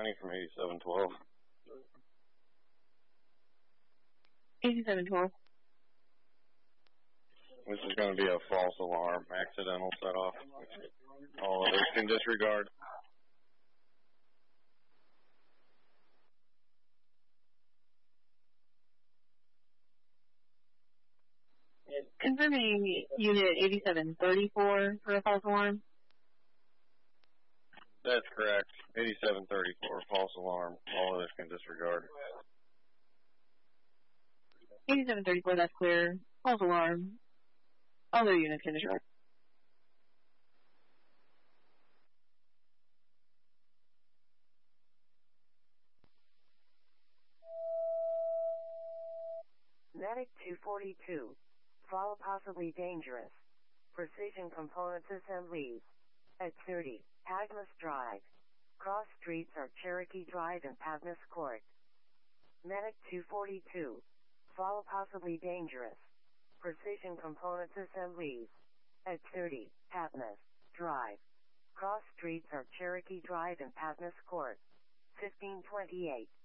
County from 8712. 8712. This is going to be a false alarm, accidental set off. All others can disregard. Confirming unit 8734 for a false alarm. That's correct. 8734, false alarm. All others can disregard. 8734, that's clear. False alarm. Other units can disregard. Medic 242. Fall possibly dangerous. Precision Components Assemblies. At 30, Agnes Drive. Cross streets are Cherokee Drive and Agnes Court. Medic 242. Fall possibly dangerous. Precision Components Assemblies. At 30, Agnes Drive. Cross streets are Cherokee Drive and Agnes Court. 1528.